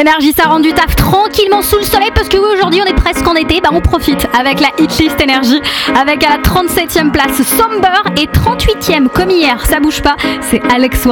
Énergie, ça rend du taf tranquillement sous le soleil parce que oui, aujourd'hui on est presque en été, on profite avec la hitlist Énergie, avec à la 37e place Somber et 38e comme hier, ça bouge pas, c'est Alex